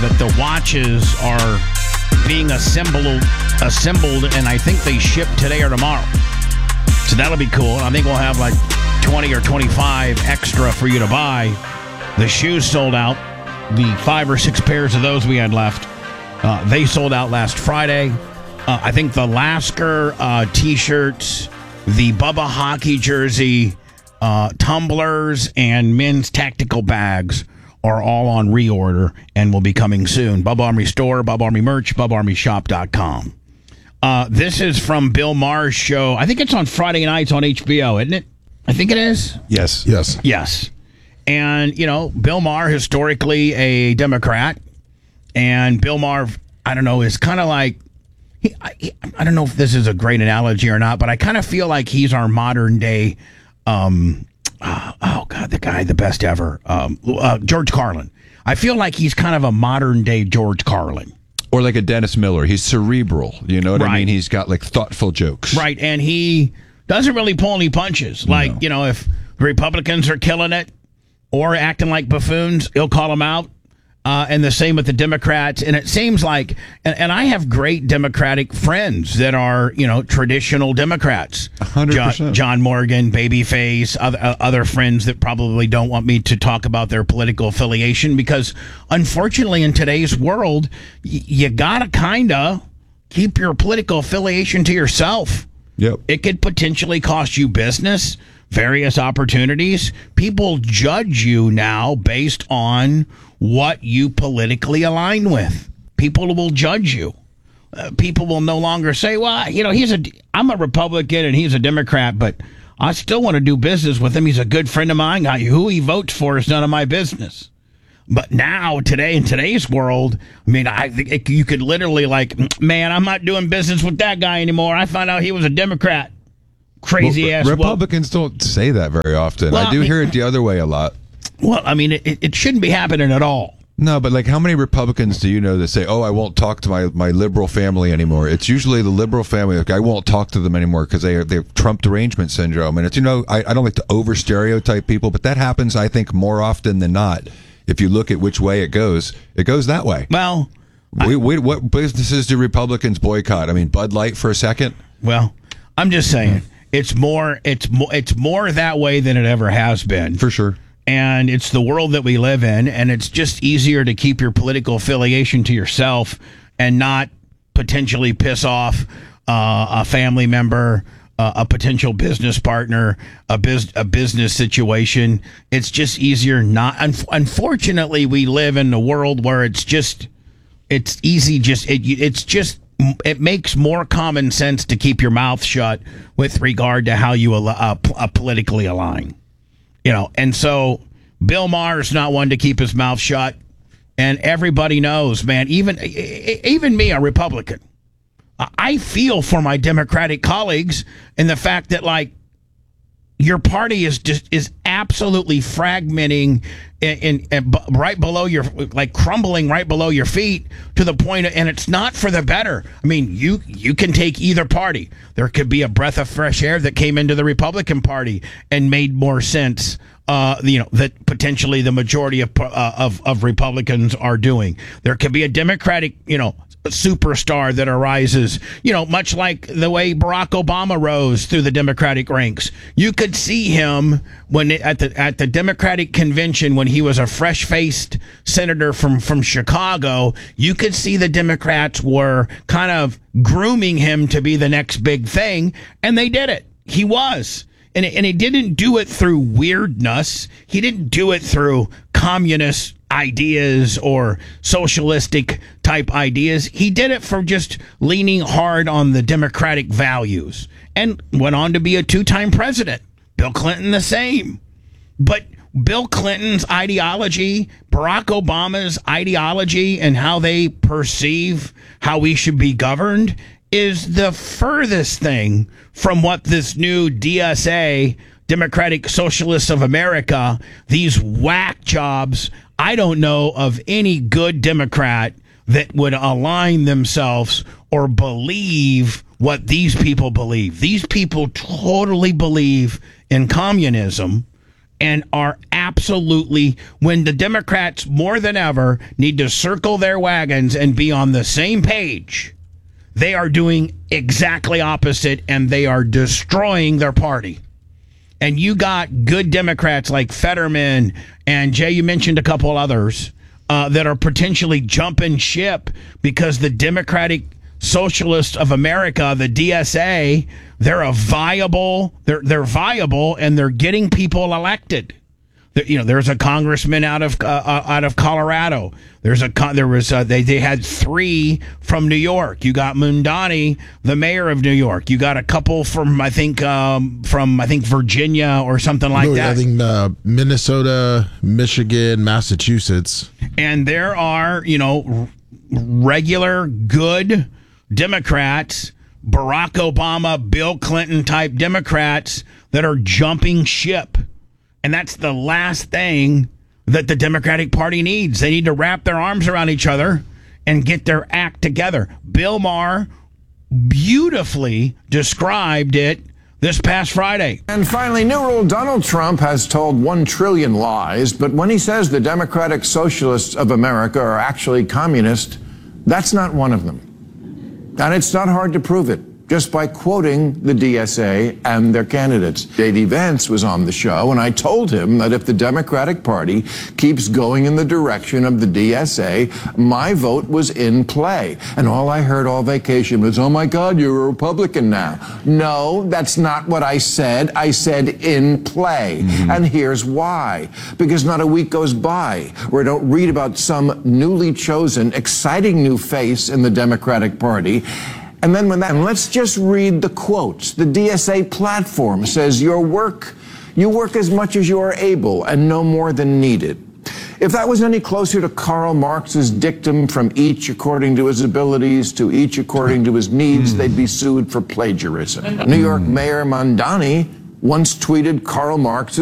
that the watches are being assembled, and I think they ship today or tomorrow. So that'll be cool. And I think we'll have like 20 or 25 extra for you to buy. The shoes sold out. The 5 or 6 pairs of those we had left, they sold out last Friday. I think the Lasker T-shirts, the Bubba hockey jersey, tumblers, and men's tactical bags are all on reorder and will be coming soon. Bubba Army Store, Bubba Army Merch, BubbaArmyShop.com. This is from Bill Maher's show. I think it's on Friday nights on HBO, isn't it? I think it is. Yes. And, you know, Bill Maher, historically a Democrat, and Bill Maher, I don't know, is kind of like, I don't know if this is a great analogy or not, but I kind of feel like he's our modern day, the guy, the best ever, George Carlin. I feel like he's kind of a modern day George Carlin. Or like a Dennis Miller. He's cerebral. You know what I mean? He's got like thoughtful jokes. Right. And he doesn't really pull any punches. Like, you know, if the Republicans are killing it or acting like buffoons, he'll call them out. And the same with the Democrats. And it seems like, and I have great Democratic friends that are, you know, traditional Democrats. 100%. John Morgan, Babyface, other friends that probably don't want me to talk about their political affiliation because, unfortunately, in today's world, you gotta kind of keep your political affiliation to yourself. Yep. It could potentially cost you business, various opportunities. People judge you now based on what you politically align with. People will judge you. People will no longer say, well, you know, I'm a Republican and he's a Democrat, but I still want to do business with him. He's a good friend of mine. Who he votes for is none of my business. But now, today, in today's world, I mean, I think you could literally like, man, I'm not doing business with that guy anymore. I found out he was a Democrat. Crazy ass. Republicans don't say that very often. Well, I do hear it the other way a lot. Well, I mean, it shouldn't be happening at all. No, but like how many Republicans do you know that say, oh, I won't talk to my liberal family anymore? It's usually the liberal family. Like, I won't talk to them anymore because they have Trump derangement syndrome. And it's, you know, I don't like to over stereotype people, but that happens, I think, more often than not. If you look at which way it goes that way. Well, what businesses do Republicans boycott? I mean, Bud Light for a second? Well, I'm just saying it's more that way than it ever has been. For sure. And it's the world that we live in, and it's just easier to keep your political affiliation to yourself and not potentially piss off a family member, a potential business partner, a business situation. It's just easier not. Unfortunately, we live in a world where it's easy. It makes more common sense to keep your mouth shut with regard to how you politically align. You know, and so Bill Maher's not one to keep his mouth shut, and everybody knows, man. Even me, a Republican, I feel for my Democratic colleagues in the fact that, like, your party is absolutely fragmenting in right below your, like, crumbling right below your feet to the point, and it's not for the better. I mean, you can take either party. There could be a breath of fresh air that came into the Republican Party and made more sense. You know, that potentially the majority of Republicans are doing. There could be a Democratic, you know, superstar that arises, you know, much like the way Barack Obama rose through the Democratic ranks. You could see him at the Democratic convention when he was a fresh-faced senator from Chicago. You could see the Democrats were kind of grooming him to be the next big thing, and they did it. He was. And he didn't do it through weirdness. He didn't do it through communist ideas or socialistic type ideas. He did it for just leaning hard on the democratic values and went on to be a 2-time president. Bill Clinton, the same. But Bill Clinton's ideology, Barack Obama's ideology, and how they perceive how we should be governed is the furthest thing from what this new DSA, Democratic Socialists of America, these whack jobs. I don't know of any good Democrat that would align themselves or believe what these people believe. These people totally believe in communism and are absolutely, when the Democrats more than ever need to circle their wagons and be on the same page, they are doing exactly opposite, and they are destroying their party. And you got good Democrats like Fetterman and Jay, you mentioned a couple others that are potentially jumping ship because the Democratic Socialists of America, the DSA, they're viable, and they're getting people elected. There's a congressman out of Colorado. They had 3 from New York. You got Mundani, the mayor of New York. You got a couple from I think Virginia or something like that. I think Minnesota, Michigan, Massachusetts. And there are regular good Democrats, Barack Obama, Bill Clinton type Democrats that are jumping ship. And that's the last thing that the Democratic Party needs. They need to wrap their arms around each other and get their act together. Bill Maher beautifully described it this past Friday. And finally, new rule: Donald Trump has told 1 trillion lies, but when he says the Democratic Socialists of America are actually communist, that's not one of them. And it's not hard to prove it just by quoting the DSA and their candidates. J.D. Vance was on the show, and I told him that if the Democratic Party keeps going in the direction of the DSA, my vote was in play. And all I heard all vacation was, oh my God, you're a Republican now. No, that's not what I said. I said in play. And here's why. Because not a week goes by where I don't read about some newly chosen, exciting new face in the Democratic Party. And then and let's just read the quotes. The DSA platform says you work as much as you are able and no more than needed. If that was any closer to Karl Marx's dictum, from each according to his abilities to each according to his needs, they'd be sued for plagiarism. New York Mayor Mondani once tweeted Karl Marx